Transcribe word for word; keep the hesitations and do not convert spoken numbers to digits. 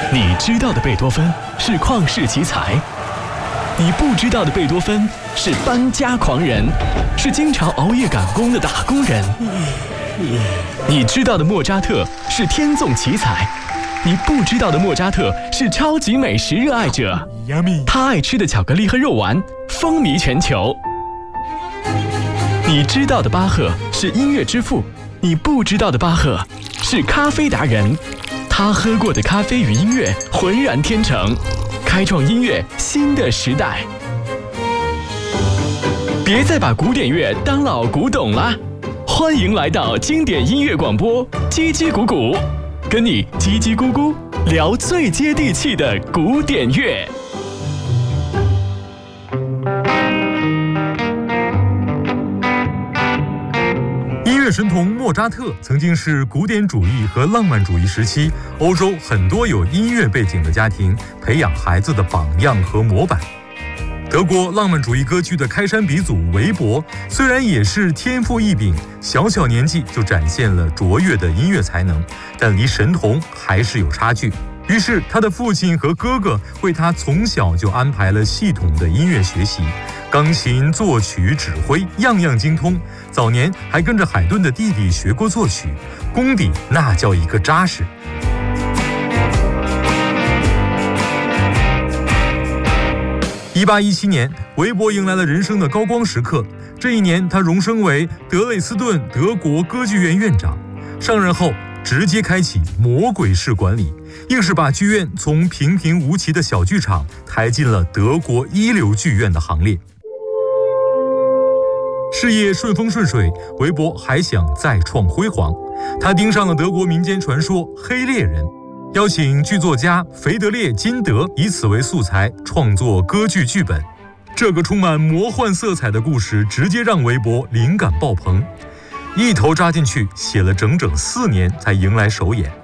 你知道的贝多芬是旷世奇才，你不知道的贝多芬是搬家狂人，是经常熬夜赶工的打工人。你知道的莫扎特是天纵奇才，你不知道的莫扎特是超级美食热爱者，他爱吃的巧克力和肉丸风靡全球。你知道的巴赫是音乐之父，你不知道的巴赫是咖啡达人，他喝过的咖啡与音乐浑然天成，开创音乐新的时代。别再把古典乐当老古董啦，欢迎来到经典音乐广播叽叽咕咕，跟你叽叽咕咕聊最接地气的古典乐。 音乐神童莫扎特曾经是古典主义和浪漫主义时期欧洲很多有音乐背景的家庭培养孩子的榜样和模板。德国浪漫主义歌剧的开山鼻祖韦伯，虽然也是天赋异禀，小小年纪就展现了卓越的音乐才能，但离神童还是有差距。于是他的父亲和哥哥为他从小就安排了系统的音乐学习，钢琴、作曲、指挥样样精通。早年还跟着海顿的弟弟学过作曲，功底那叫一个扎实。一八一七年，韦伯迎来了人生的高光时刻。这一年，他荣升为德累斯顿德国歌剧院院长。上任后，直接开启魔鬼式管理，硬是把剧院从平平无奇的小剧场抬进了德国一流剧院的行列。事业顺风顺水，韦伯还想再创辉煌。他盯上了德国民间传说黑猎人，邀请剧作家腓德烈·金德以此为素材创作歌剧剧本。这个充满魔幻色彩的故事直接让韦伯灵感爆棚，一头扎进去，写了整整四年才迎来首演。